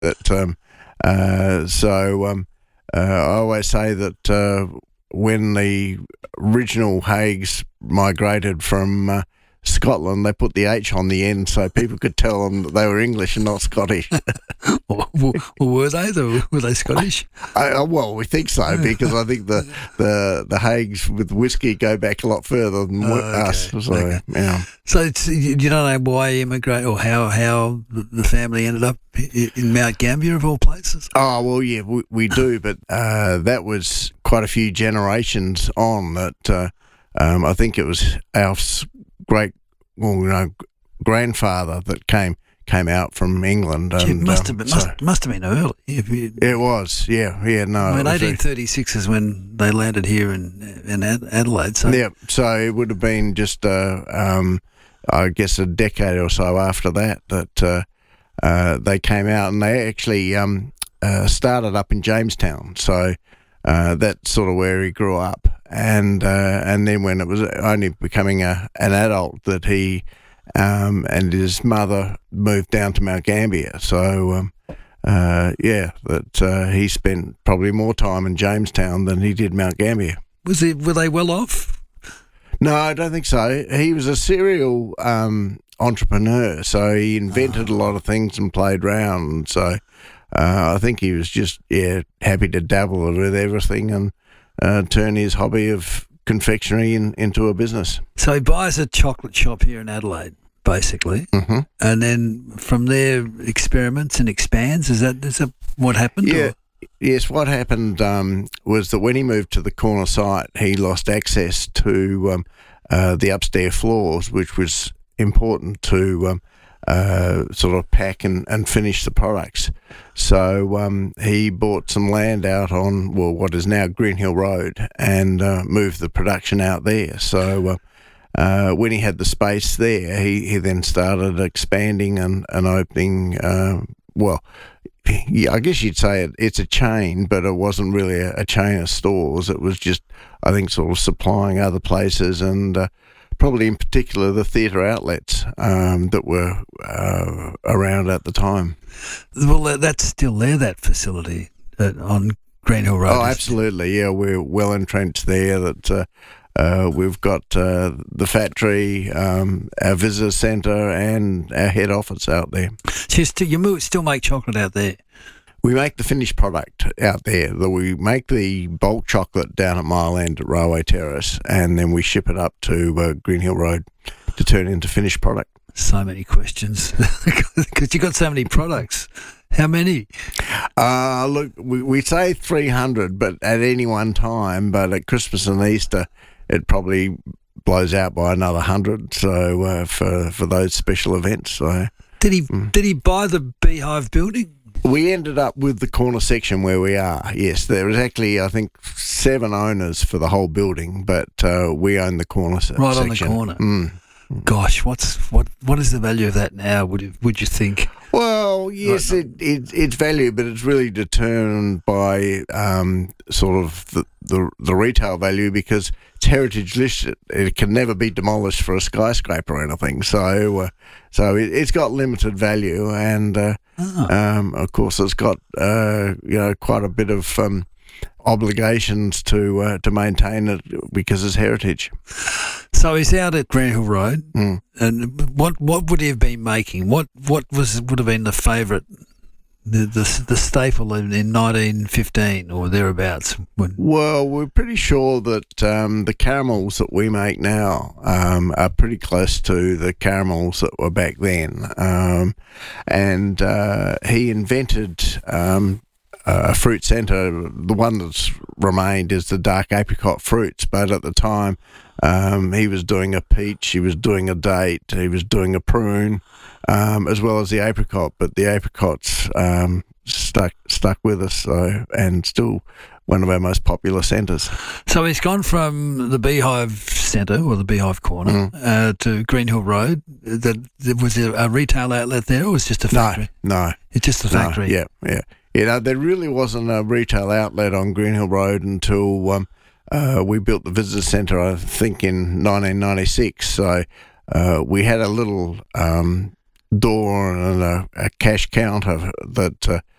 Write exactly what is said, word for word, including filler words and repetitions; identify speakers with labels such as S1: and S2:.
S1: That um, uh, so um, uh, I always say that uh, when the original Haigs migrated from uh, Scotland, they put the H on the end so people could tell them that they were English and not Scottish.
S2: well, well, were they? Though? Were they Scottish?
S1: I, I, well, we think so because I think the the the Haigs with whiskey go back a lot further than
S2: Oh, okay.
S1: us. So,
S2: Okay.
S1: yeah.
S2: So it's, you you don't know why you immigrated or how how the the family ended up i- in Mount Gambier of all places.
S1: Oh, well, yeah, we, we do, but uh, that was quite a few generations on that. Uh, um, I think it was our s- great, well, you know, grandfather that came came out from England.
S2: Gee, it
S1: And,
S2: must
S1: um,
S2: have been
S1: so-
S2: must, must have been early. If you,
S1: It was, yeah, yeah, no.
S2: I mean,
S1: it was a-
S2: eighteen thirty-six is when they landed here in in Ad- Adelaide. So
S1: Yeah, so it would have been just, uh, um, I guess, a decade or so after that that uh, uh, they came out, and they actually um, uh, started up in Jamestown. So uh, that's sort of where he grew up, and uh, and then when it was only becoming a an adult that he um, and his mother moved down to Mount Gambier. So. Um, uh, yeah, that uh, he spent probably more time in Jamestown than he did Mount Gambier.
S2: was it? Were they well off?
S1: No, I don't think so. He was a serial um, entrepreneur, so he invented a lot of things and played around. And so uh, I think he was just yeah happy to dabble with everything and uh, turn his hobby of confectionery in, into a business.
S2: So he buys a chocolate shop here in Adelaide, basically,
S1: Mm-hmm.
S2: and then from there experiments and expands. Is that is that what happened?
S1: Yeah.
S2: or-
S1: Yes, what happened um, was that when he moved to the corner site, he lost access to um, uh, the upstairs floors, which was important to um, uh, sort of pack and, and finish the products. So um, he bought some land out on, well, what is now Green Hill Road, and uh, moved the production out there. So uh, uh, when he had the space there, he, he then started expanding and, and opening, uh, well, yeah, I guess you'd say it, it's a chain, but it wasn't really a, a chain of stores. It was just, I think, sort of supplying other places and uh, probably in particular the theatre outlets um, that were uh, around at the time.
S2: Well, that- that's still there. That facility uh, on Green Hill Road.
S1: Oh,
S2: is-
S1: absolutely. Yeah, we're well entrenched there. That uh, uh, we've got uh, the factory, um, our visitor centre, and our head office out there.
S2: So you still, you mo- still make chocolate out there.
S1: We make the finished product out there. The- We make the bulk chocolate down at Mile End at Railway Terrace, and then we ship it up to uh, Green Hill Road to turn into finished product.
S2: So many questions because you got so many products. How many?
S1: Uh, look, we, we say three hundred, but at any one time, but at Christmas and Easter, it probably blows out by another one hundred. So uh, for for those special events, so
S2: Did he
S1: Mm.
S2: did he buy the Beehive building?
S1: we ended up with the corner section where we are. Yes, there was actually I think seven owners for the whole building, but uh, we own the corner se-
S2: Right on the
S1: section.
S2: corner.
S1: Mm.
S2: Gosh, what's what what is the value of that now? Would you, would you think?
S1: Well, yes,
S2: Right.
S1: it, it it's value, but it's really determined by um, sort of the, the the retail value because it's heritage listed. It can never be demolished for a skyscraper or anything. So, uh, so it, it's got limited value, and uh,
S2: Ah.
S1: um, of course, it's got uh, you know quite a bit of um, obligations to uh, to maintain it because it's heritage.
S2: So he's out at Green Hill Road,
S1: Mm.
S2: and what what would he have been making? What what was would have been the favourite, the the, the staple in, in nineteen fifteen or thereabouts? When,
S1: Well, we're pretty sure that um, the caramels that we make now um, are pretty close to the caramels that were back then. Um, and uh, he invented um, a fruit centre. The one that's remained is the dark apricot fruits, but at the time um, he was doing a peach, he was doing a date, he was doing a prune, um, as well as the apricot. But the apricots um, stuck stuck with us, so and still one of our most popular centres.
S2: so he's gone from the Beehive Centre or the Beehive Corner
S1: Mm.
S2: uh, to Green Hill Road. That was there a retail outlet there, or was it just a factory?
S1: No, no,
S2: It's just a factory.
S1: No, yeah, yeah. You know, there really wasn't a retail outlet on Green Hill Road until um, uh, we built the visitor centre, I think, in nineteen ninety-six. So uh, we had a little um, door and a, a cash counter that uh,